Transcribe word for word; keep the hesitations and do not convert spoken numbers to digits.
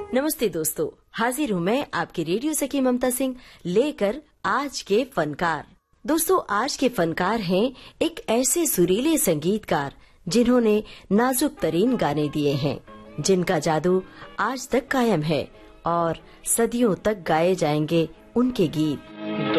नमस्ते दोस्तों, हाजिर हूँ मैं आपकी रेडियो सखी ममता सिंह लेकर आज के फनकार। दोस्तों, आज के फनकार हैं एक ऐसे सुरीले संगीतकार जिन्होंने नाजुक तरीन गाने दिए हैं, जिनका जादू आज तक कायम है और सदियों तक गाए जाएंगे उनके गीत।